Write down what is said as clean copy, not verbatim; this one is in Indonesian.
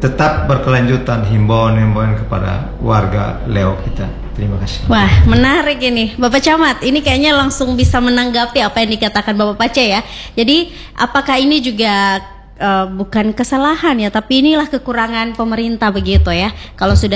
tetap berkelanjutan himbauan-himbauan kepada warga Leo kita. Terima kasih. Wah, menarik ini Bapak Camat. Ini kayaknya langsung bisa menanggapi apa yang dikatakan Bapak Pace ya. Jadi apakah ini juga bukan kesalahan ya, tapi inilah kekurangan pemerintah begitu ya. Kalau sudah